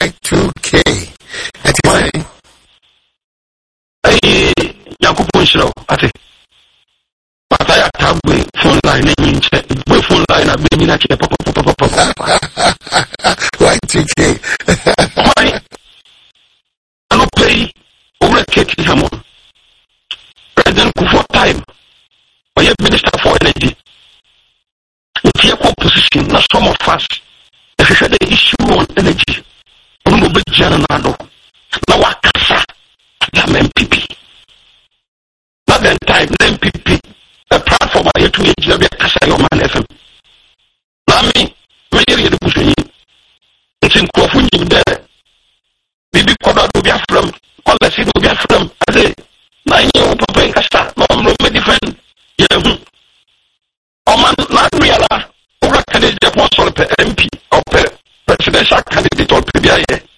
Y2K. That's why. Hey, Yakupon show. Ate. But I have phone line in phone line. I've been in a Y2K. Why? I don't pay over Katie Hamon. President Kufuor time. Or your Minister for Energy. It's your position, not some of us. If you had the issue on energy, we will be general. Now, what can MPP? Not the time, MPP. The platform I had to age, you have your man FM. Now, me, the Bushini. It's in Kofunim there. Bibi Koda will be from, all the city will be from. I say, 9 years old, Papa in Casta, no, me defend. Yeah, oh man, not real. Who can the apostle MP or presidential candidate or PBI?